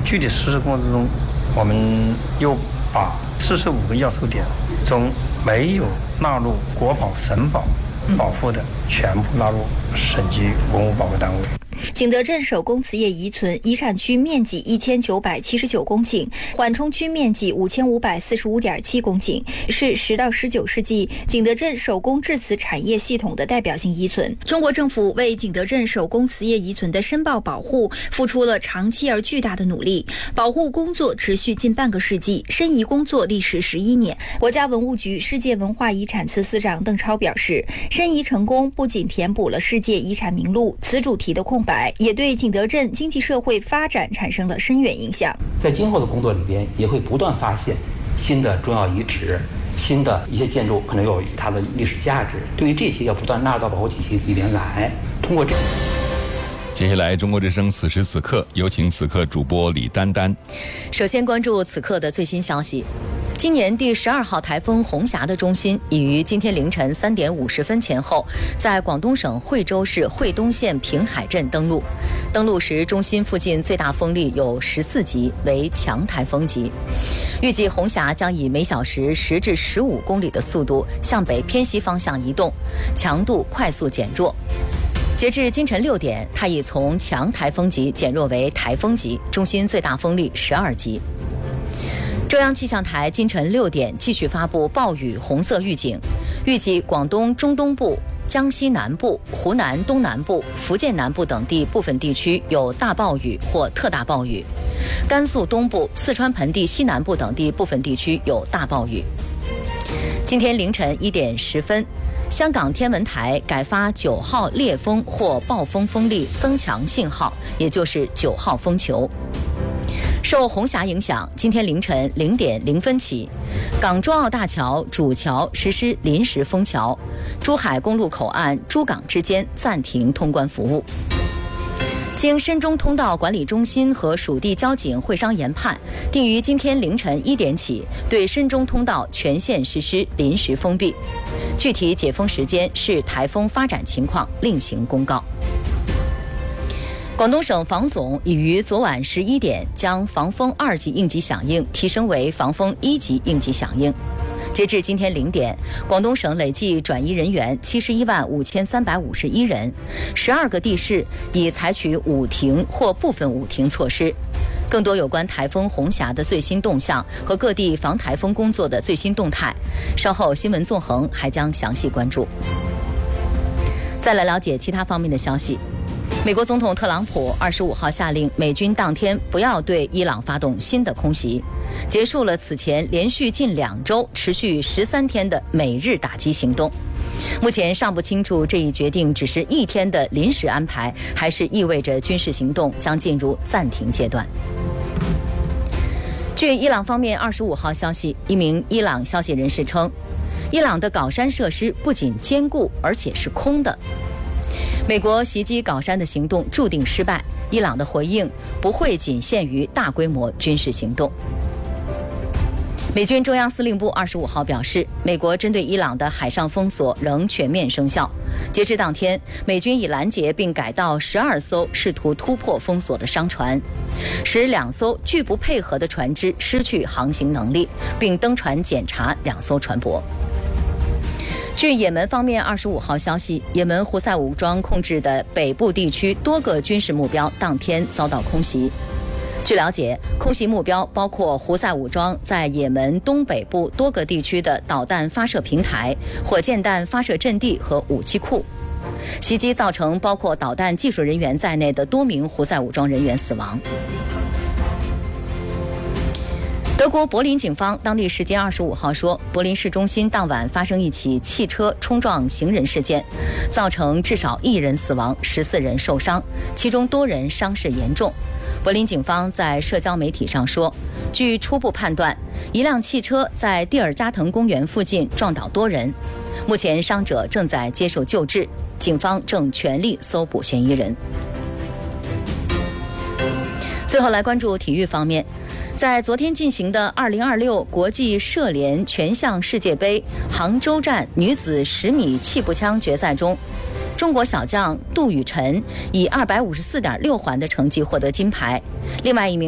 具体实施工作之中，我们又把45个要收点中没有纳入国保、省保保护的，全部纳入省级文物保护单位。 景德镇手工瓷业遗存遗产区面积1979公顷，缓冲区面积5545.7公顷，是10到19世纪景德镇手工制瓷产业系统的代表性遗存。中国政府为景德镇手工瓷业遗存的申报保护付出了长期而巨大的努力，保护工作持续近半个世纪，申遗工作历时11年。国家文物局世界文化遗产司司长邓超表示，申遗成功不仅填补了世界遗产名录此主题的空白，也对景德镇经济社会发展产生了深远影响。 在今后的工作里边，也会不断发现新的重要遗址，新的一些建筑可能有它的历史价值。对于这些，要不断纳入到保护体系里边来。通过这。 接下来，中国之声此时此刻，有请此刻主播李丹丹。 首先关注此刻的最新消息。今年第12号台风红霞的中心已于今天凌晨3点50分前后，在广东省惠州市惠东县平海镇登陆。登陆时，中心附近最大风力有14级，为强台风级。预计红霞将以每小时10至15公里的速度向北偏西方向移动，强度快速减弱。截至今晨6点，它已从强台风级减弱为台风级，中心最大风力12级。中央气象台今晨6点继续发布暴雨红色预警，预计广东中东部、江西南部、湖南东南部、福建南部等地部分地区有大暴雨或特大暴雨，甘肃东部、四川盆地西南部等地部分地区有大暴雨。今天凌晨1点10分，香港天文台改发9号烈风或暴风风力增强信号，也就是9号风球。受红霞影响，今天凌晨0点0分起，港珠澳大桥主桥实施临时封桥，珠海公路口岸珠港之间暂停通关服务。经深中通道管理中心和属地交警会商研判，定于今天凌晨1点起，对深中通道全线实施临时封闭，具体解封时间视台风发展情况另行公告。广东省防总已于昨晚11点将防风2级应急响应提升为防风1级应急响应。截至今天0点，广东省累计转移人员715351人，12个地市已采取捂停或部分捂停措施。更多有关台风红霞的最新动向和各地防台风工作的最新动态，稍后新闻纵横还将详细关注。再来了解其他方面的消息。美国总统特朗普25号下令美军当天不要对伊朗发动新的空袭，结束了此前连续近2周、持续13天的美日打击行动。目前尚不清楚这一决定只是1天的临时安排，还是意味着军事行动将进入暂停阶段。据伊朗方面25号消息，一名伊朗消息人士称，伊朗的镐山设施不仅坚固，而且是空的。美国袭击镐山的行动注定失败，伊朗的回应不会仅限于大规模军事行动。美军中央司令部25号表示，美国针对伊朗的海上封锁仍全面生效。截至当天，美军已拦截并改道12艘试图突破封锁的商船，使2艘拒不配合的船只失去航行能力，并登船检查2艘船舶。据也门方面25号消息，也门胡塞武装控制的北部地区多个军事目标当天遭到空袭。据了解，空袭目标包括胡塞武装在也门东北部多个地区的导弹发射平台、火箭弹发射阵地和武器库。袭击造成包括导弹技术人员在内的多名胡塞武装人员死亡。德国柏林警方当地时间25号说，柏林市中心当晚发生一起汽车冲撞行人事件，造成至少1人死亡，14人受伤，其中多人伤势严重。柏林警方在社交媒体上说，据初步判断，一辆汽车在蒂尔加滕公园附近撞倒多人，目前伤者正在接受救治，警方正全力搜捕嫌疑人。最后来关注体育方面。在昨天进行的2026国际射联全项世界杯杭州站女子10米气步枪决赛中，中国小将杜雨辰以254.6环的成绩获得金牌，另外一名